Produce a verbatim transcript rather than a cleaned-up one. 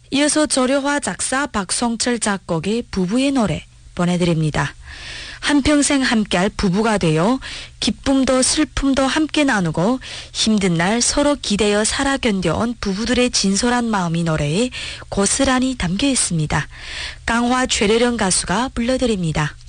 이어서 조려화 작사 박성철 작곡의 부부의 노래 보내드립니다. 한평생 함께할 부부가 되어 기쁨도 슬픔도 함께 나누고 힘든 날 서로 기대어 살아 견뎌온 부부들의 진솔한 마음이 노래에 고스란히 담겨 있습니다. 강화 최래령 가수가 불러드립니다.